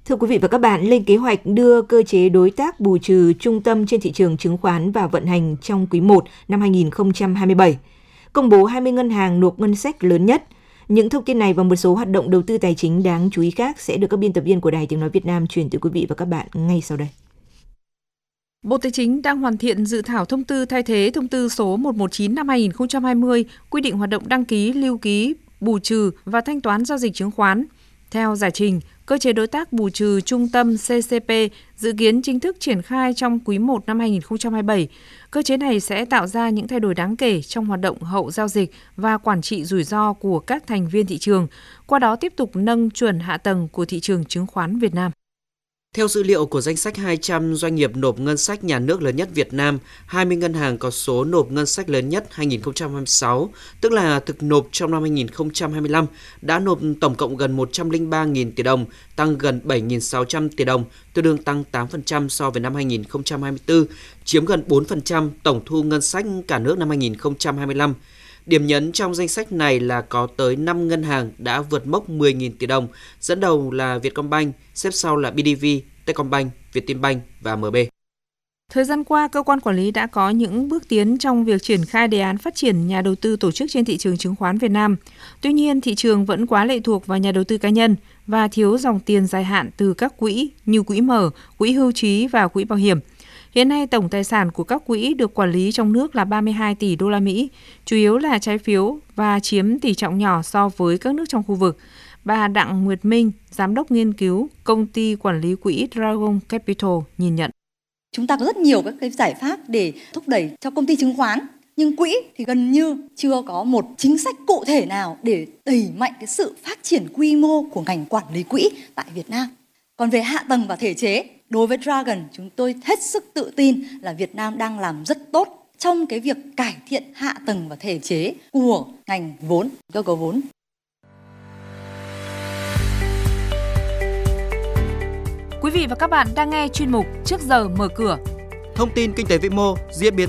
Thưa quý vị và các bạn, lên kế hoạch đưa cơ chế đối tác bù trừ trung tâm trên thị trường chứng khoán vào vận hành trong quý 1 năm 2027. Công bố 20 ngân hàng nộp ngân sách lớn nhất. Những thông tin này và một số hoạt động đầu tư tài chính đáng chú ý khác sẽ được các biên tập viên của Đài Tiếng nói Việt Nam truyền tới quý vị và các bạn ngay sau đây. Bộ Tài chính đang hoàn thiện dự thảo thông tư thay thế thông tư số 119 năm 2020 quy định hoạt động đăng ký, lưu ký, bù trừ và thanh toán giao dịch chứng khoán. Theo giải trình, cơ chế đối tác bù trừ trung tâm CCP dự kiến chính thức triển khai trong quý 1 năm 2027. Cơ chế này sẽ tạo ra những thay đổi đáng kể trong hoạt động hậu giao dịch và quản trị rủi ro của các thành viên thị trường, qua đó tiếp tục nâng chuẩn hạ tầng của thị trường chứng khoán Việt Nam. Theo dữ liệu của danh sách 200 doanh nghiệp nộp ngân sách nhà nước lớn nhất Việt Nam, 20 ngân hàng có số nộp ngân sách lớn nhất 2026, tức là thực nộp trong năm 2025, đã nộp tổng cộng gần 103.000 tỷ đồng, tăng gần 7.600 tỷ đồng, tương đương tăng 8% so với năm 2024, chiếm gần 4% tổng thu ngân sách cả nước năm 2025. Điểm nhấn trong danh sách này là có tới 5 ngân hàng đã vượt mốc 10.000 tỷ đồng, dẫn đầu là Vietcombank, xếp sau là BIDV, Techcombank, Vietinbank và MB. Thời gian qua, cơ quan quản lý đã có những bước tiến trong việc triển khai đề án phát triển nhà đầu tư tổ chức trên thị trường chứng khoán Việt Nam. Tuy nhiên, thị trường vẫn quá lệ thuộc vào nhà đầu tư cá nhân và thiếu dòng tiền dài hạn từ các quỹ như quỹ mở, quỹ hưu trí và quỹ bảo hiểm. Hiện nay, tổng tài sản của các quỹ được quản lý trong nước là 32 tỷ đô la Mỹ, chủ yếu là trái phiếu và chiếm tỷ trọng nhỏ so với các nước trong khu vực. Bà Đặng Nguyệt Minh, Giám đốc nghiên cứu, Công ty Quản lý Quỹ Dragon Capital nhìn nhận. Chúng ta có rất nhiều các cái giải pháp để thúc đẩy cho công ty chứng khoán, nhưng quỹ thì gần như chưa có một chính sách cụ thể nào để đẩy mạnh cái sự phát triển quy mô của ngành quản lý quỹ tại Việt Nam. Còn về hạ tầng và thể chế, đối với Dragon, chúng tôi hết sức tự tin là Việt Nam đang làm rất tốt trong cái việc cải thiện hạ tầng và thể chế của ngành vốn, cơ cấu vốn. Quý vị và các bạn đang nghe chuyên mục Trước giờ mở cửa. Thông tin kinh tế vĩ mô, diễn biến